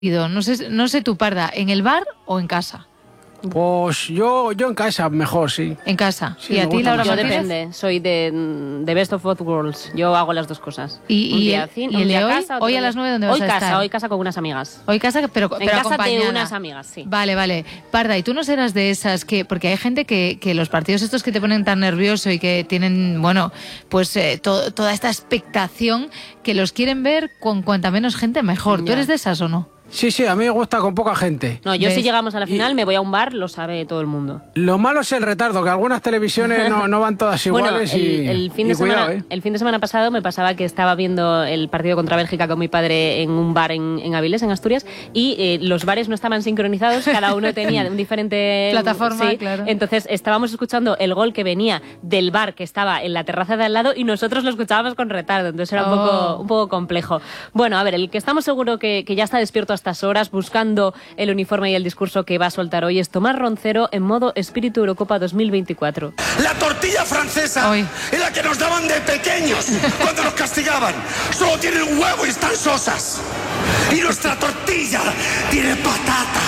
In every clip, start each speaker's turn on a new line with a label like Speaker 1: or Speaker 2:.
Speaker 1: No sé tu, Parda, ¿en el bar o en casa?
Speaker 2: Pues yo en casa, mejor, sí.
Speaker 1: En casa.
Speaker 2: Sí,
Speaker 1: ¿Y a ti, Laura
Speaker 3: Yo
Speaker 1: Martínez?
Speaker 3: depende, soy de Best of Both Worlds. Yo hago las dos cosas.
Speaker 1: ¿Y el de hoy?
Speaker 3: Casa,
Speaker 1: ¿Hoy a las 9 dónde vas a estar?
Speaker 3: Hoy casa con unas amigas.
Speaker 1: Hoy casa, pero
Speaker 3: En casa
Speaker 1: acompañada.
Speaker 3: de unas amigas, sí.
Speaker 1: Vale. Parda, ¿y tú no serás de esas que...? Porque hay gente que los partidos estos que te ponen tan nervioso y que tienen, bueno, pues toda esta expectación, que los quieren ver con cuanta menos gente mejor. ¿Tú
Speaker 3: Ya.
Speaker 1: eres de esas o no?
Speaker 2: Sí, a mí me gusta con poca gente.
Speaker 3: No, yo
Speaker 1: ¿Ves?
Speaker 3: si llegamos a la final me voy a un bar, lo sabe todo el mundo.
Speaker 2: Lo malo es el retardo, que algunas televisiones no van todas iguales.
Speaker 3: Bueno, el fin de semana,
Speaker 2: cuidado,
Speaker 3: el fin de semana pasado me pasaba que estaba viendo el partido contra Bélgica con mi padre en un bar en Avilés, en Asturias, y los bares no estaban sincronizados, cada uno tenía un diferente...
Speaker 1: Plataforma,
Speaker 3: sí,
Speaker 1: claro.
Speaker 3: Entonces estábamos escuchando el gol que venía del bar que estaba en la terraza de al lado y nosotros lo escuchábamos con retardo, entonces era un poco complejo. Bueno, a ver, el que estamos seguro que ya está despierto a estas horas, buscando el uniforme y el discurso que va a soltar hoy, es Tomás Roncero en modo Espíritu Eurocopa 2024.
Speaker 4: La tortilla francesa
Speaker 1: Hoy.
Speaker 4: es la que nos daban de pequeños cuando nos castigaban. Solo tiene un huevo y están sosas. Y nuestra tortilla tiene patata.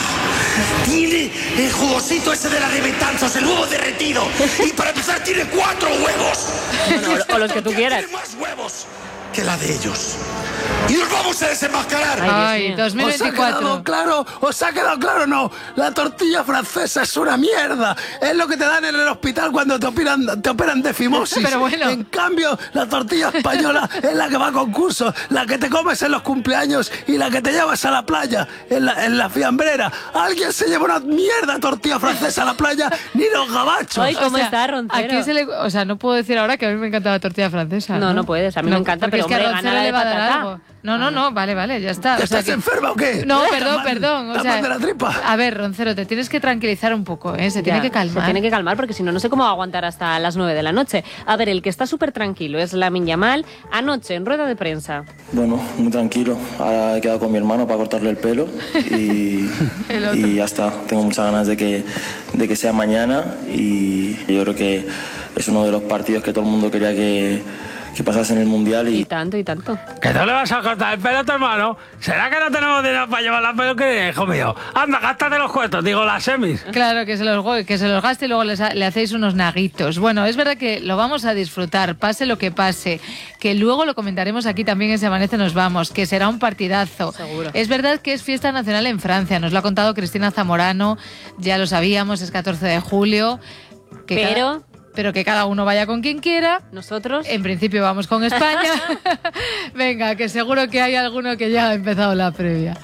Speaker 4: Tiene el jugosito ese de la de Betanzos, el huevo derretido. Y para empezar tiene 4 huevos.
Speaker 3: Bueno, o los que tú
Speaker 4: Porque
Speaker 3: quieras.
Speaker 4: Tiene más huevos que la de ellos. Y nos vamos a desenmascarar.
Speaker 1: Ay,
Speaker 3: Dios mío.
Speaker 1: 2024.
Speaker 2: ¿Os ha quedado claro o no? La tortilla francesa es una mierda. Es lo que te dan en el hospital cuando te operan de fimosis.
Speaker 1: Pero bueno.
Speaker 2: En cambio, la tortilla española es la que va a concursos, la que te comes en los cumpleaños y la que te llevas a la playa, en la fiambrera. ¿Alguien se lleva una mierda tortilla francesa a la playa? Ni los gabachos.
Speaker 3: Ay, ¿cómo está Roncero?
Speaker 1: No puedo decir ahora que a mí me encanta la tortilla francesa.
Speaker 3: No puedes, a mí me encanta,
Speaker 1: porque
Speaker 3: pero
Speaker 1: es que a
Speaker 3: hombre,
Speaker 1: Roncero
Speaker 3: gana la
Speaker 1: le
Speaker 3: de
Speaker 1: va a dar
Speaker 3: patata.
Speaker 1: algo. No, vale, ya está.
Speaker 2: ¿Estás enferma o qué?
Speaker 1: No, perdón. O
Speaker 2: ¿Estás
Speaker 1: sea,
Speaker 2: mal de la tripa?
Speaker 1: a ver, Roncero, te tienes que tranquilizar un poco, ¿eh? Se tiene que calmar.
Speaker 3: Se tiene que calmar porque si no, no sé cómo va a aguantar hasta las 9 de la noche. A ver, el que está súper tranquilo es Lamine Yamal. Anoche, en rueda de prensa.
Speaker 5: Bueno, muy tranquilo. Ahora he quedado con mi hermano para cortarle el pelo y ya está. Tengo muchas ganas de que sea mañana y yo creo que es uno de los partidos que todo el mundo quería que pasase en el Mundial
Speaker 3: Y tanto.
Speaker 2: ¿Que no le vas a cortar el pelo a tu hermano? ¿Será que no tenemos dinero para llevar la peluquería, hijo mío? Anda, gástate los cuentos, digo, las semis.
Speaker 1: Claro, que se los gaste y luego le hacéis unos naguitos. Bueno, es verdad que lo vamos a disfrutar, pase lo que pase, que luego lo comentaremos aquí también en Se Amanece Nos Vamos, que será un partidazo.
Speaker 3: Seguro.
Speaker 1: Es verdad que es fiesta nacional en Francia, nos lo ha contado Cristina Zamorano, ya lo sabíamos, es 14 de julio. Pero que cada uno vaya con quien quiera.
Speaker 3: Nosotros...
Speaker 1: En principio vamos con España. Venga, que seguro que hay alguno que ya ha empezado la previa.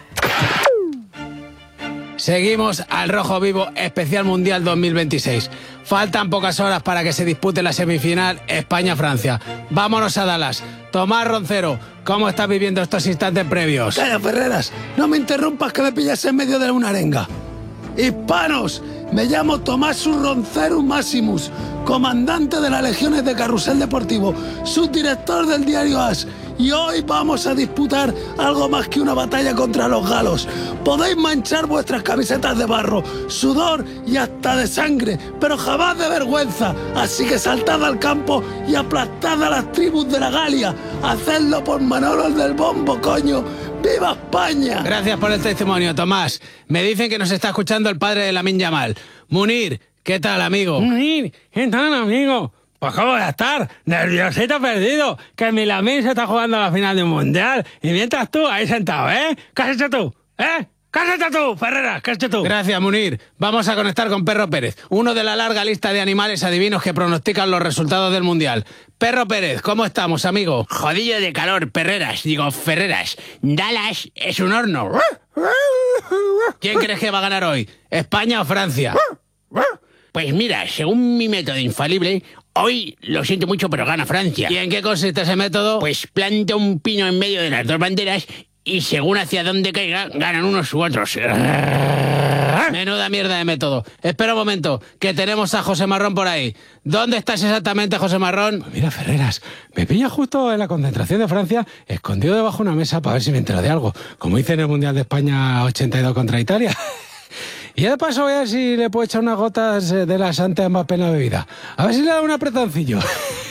Speaker 2: Seguimos al Rojo Vivo Especial Mundial 2026. Faltan pocas horas para que se dispute la semifinal España-Francia. Vámonos a Dallas. Tomás Roncero, ¿cómo estás viviendo estos instantes previos?
Speaker 6: Calla, Ferreras, no me interrumpas que me pillas en medio de una arenga. Hispanos, me llamo Tomás Roncerum Maximus, comandante de las Legiones de Carrusel Deportivo, subdirector del diario AS, y hoy vamos a disputar algo más que una batalla contra los galos. Podéis manchar vuestras camisetas de barro, sudor y hasta de sangre, pero jamás de vergüenza. Así que saltad al campo y aplastad a las tribus de la Galia. Hacedlo por Manolo del Bombo, coño. ¡Viva España!
Speaker 2: Gracias por el testimonio, Tomás. Me dicen que nos está escuchando el padre de Lamine Yamal. Munir, ¿qué tal, amigo?
Speaker 7: Munir, ¿qué tal, amigo? Pues ¿cómo voy a estar? Nerviosito perdido, que mi Lamine se está jugando a la final de un mundial. Y mientras tú ahí sentado, ¿eh? ¿Qué has hecho tú? ¿Qué has hecho tú, Ferreras? ¿Qué has hecho tú?
Speaker 2: Gracias, Munir. Vamos a conectar con Perro Pérez, uno de la larga lista de animales adivinos que pronostican los resultados del Mundial. Perro Pérez, ¿cómo estamos, amigo?
Speaker 8: Jodillo de calor, Ferreras. Dallas es un horno.
Speaker 2: ¿Quién crees que va a ganar hoy? ¿España o Francia?
Speaker 8: Pues mira, según mi método infalible, hoy lo siento mucho, pero gana Francia.
Speaker 2: ¿Y en qué consiste ese método?
Speaker 8: Pues planta un pino en medio de las dos banderas y según hacia dónde caiga, ganan unos u otros.
Speaker 2: Menuda mierda de método. Espera un momento, que tenemos a José Marrón por ahí. ¿Dónde estás exactamente, José Marrón?
Speaker 7: Pues mira, Ferreras, me pilla justo en la concentración de Francia, escondido debajo de una mesa para ver si me entero de algo, como hice en el Mundial de España 82 contra Italia. Y ya de paso voy a ver si le puedo echar unas gotas de la Santa Mbappé en la bebida. A ver si le da un apretoncillo.